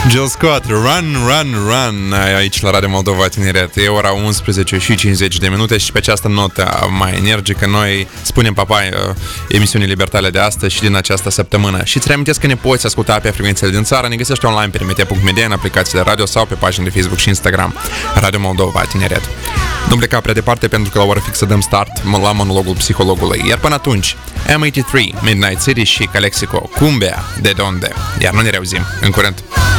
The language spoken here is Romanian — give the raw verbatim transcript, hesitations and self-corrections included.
Jill Scott, Run, Run, Run, aici la Radio Moldova Tineret. E ora unsprezece și cincizeci de minute și pe această notă mai energică noi spunem papa emisiunii Libertale de astăzi și din această săptămână. Și îți reamintesc că ne poți asculta pe frecvențele din țară, ne găsești online pe r m t punct media, în aplicații de radio sau pe pagini de Facebook și Instagram Radio Moldova Tineret. Nu pleca prea departe pentru că la ora fixă dăm start la monologul psihologului. Iar până atunci, M optzeci și trei, Midnight City și Calexico, Cumbia de Donde. Iar noi ne reauzim în curând.